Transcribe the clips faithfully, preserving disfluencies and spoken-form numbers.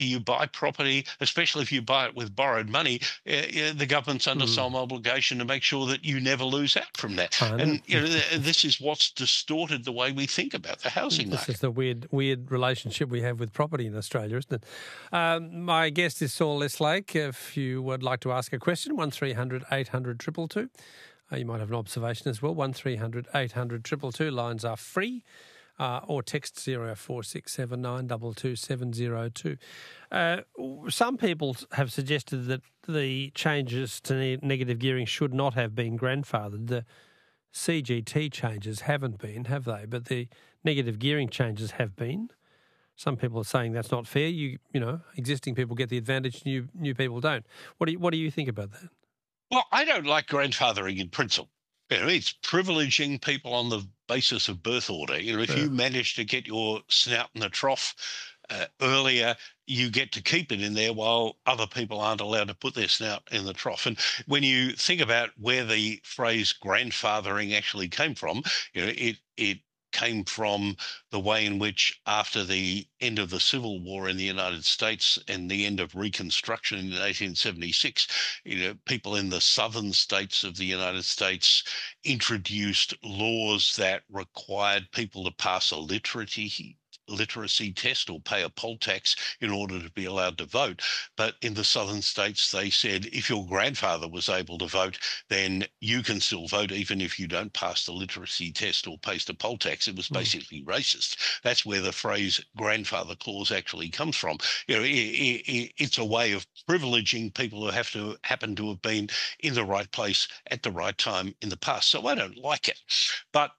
you buy property, especially if you buy it with borrowed money, uh, uh, the government's under Mm. some obligation to make sure that you never lose out from that. I know. And you know, th- this is what's distorted the way we think about the housing This market. is the weird, weird relationship we have with property in Australia, isn't it? Um, my guest is Saul Lestlake. If you would like to ask a question, one three hundred eight hundred two two two. Uh, you might have an observation as well. one three hundred eight hundred two two two. Lines are free. Uh, or text zero four six seven nine two two seven zero two. Uh, some people have suggested that the changes to ne- negative gearing should not have been grandfathered. The C G T changes haven't been, have they? But the negative gearing changes have been. Some people are saying that's not fair. You, you know, existing people get the advantage, new new people don't. What do you, what do you think about that? Well, I don't like grandfathering in principle. You know, it's privileging people on the basis of birth order. You know, if Yeah. you manage to get your snout in the trough uh, earlier, you get to keep it in there while other people aren't allowed to put their snout in the trough. And when you think about where the phrase grandfathering actually came from, you know, it it came from the way in which, after the end of the Civil War in the United States and the end of Reconstruction in eighteen seventy-six, you know, people in the southern states of the United States introduced laws that required people to pass a literacy literacy test or pay a poll tax in order to be allowed to vote. But in the southern states, they said if your grandfather was able to vote, then you can still vote even if you don't pass the literacy test or pay the poll tax. It was basically mm. racist. That's where the phrase grandfather clause actually comes from. You know, it, it, it's a way of privileging people who have to happen to have been in the right place at the right time in the past. So I don't like it. But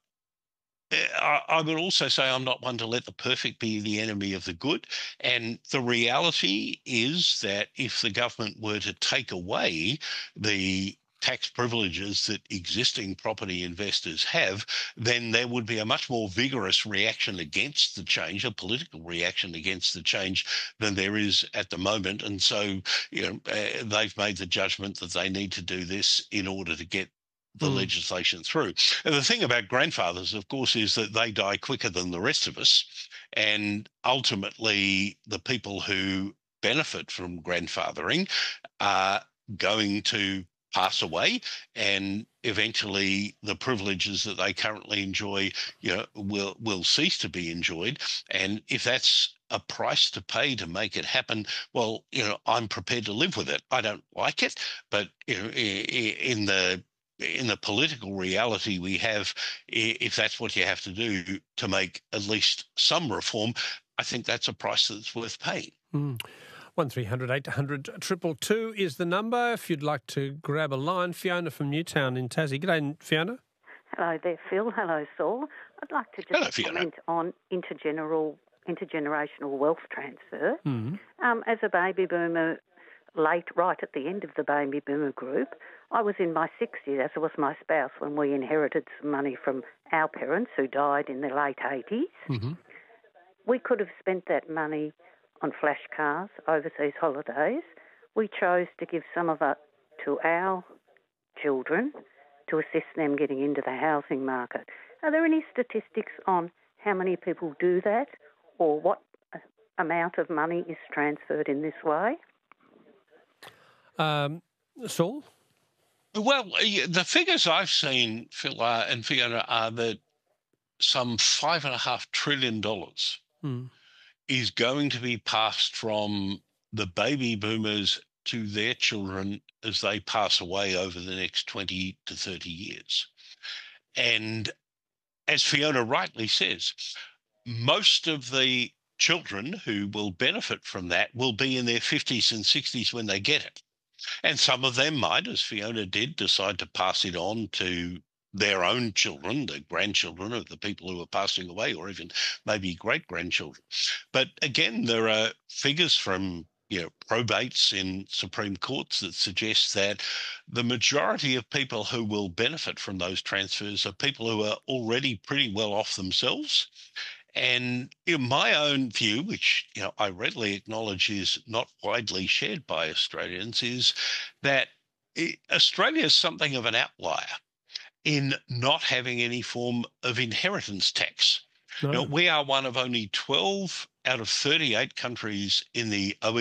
I would also say I'm not one to let the perfect be the enemy of the good. And the reality is that if the government were to take away the tax privileges that existing property investors have, then there would be a much more vigorous reaction against the change, a political reaction against the change, than there is at the moment. And so, you know, uh, they've made the judgment that they need to do this in order to get the mm. legislation through. And the thing about grandfathers, of course, is that they die quicker than the rest of us. And ultimately, the people who benefit from grandfathering are going to pass away, and eventually the privileges that they currently enjoy, you know, will will cease to be enjoyed. And if that's a price to pay to make it happen, well, you know, I'm prepared to live with it. I don't like it, but you know, in the in the political reality we have, if that's what you have to do to make at least some reform, I think that's a price that's worth paying. Mm. one three hundred eight hundred two two two is the number if you'd like to grab a line. Fiona from Newtown in Tassie. G'day, Fiona. Hello there, Phil. Hello, Saul. I'd like to just Hello, comment on intergeneral, intergenerational wealth transfer. Mm. Um, as a baby boomer, late, right at the end of the baby boomer group, I was in my sixties, as was my spouse, when we inherited some money from our parents who died in their late eighties. Mm-hmm. We could have spent that money on flash cars, overseas holidays. We chose to give some of it to our children to assist them getting into the housing market. Are there any statistics on how many people do that, or what amount of money is transferred in this way? Um, Saul? Well, the figures I've seen, Phil uh, and Fiona, are that some five and a half trillion dollars mm. is going to be passed from the baby boomers to their children as they pass away over the next twenty to thirty years. And as Fiona rightly says, most of the children who will benefit from that will be in their fifties and sixties when they get it. And some of them might, as Fiona did, decide to pass it on to their own children, the grandchildren of the people who are passing away, or even maybe great-grandchildren. But again, there are figures from you know, probates in Supreme Courts that suggest that the majority of people who will benefit from those transfers are people who are already pretty well off themselves. And in my own view, which you know I readily acknowledge is not widely shared by Australians, is that it, Australia is something of an outlier in not having any form of inheritance tax. No. Now, we are one of only twelve out of thirty-eight countries in the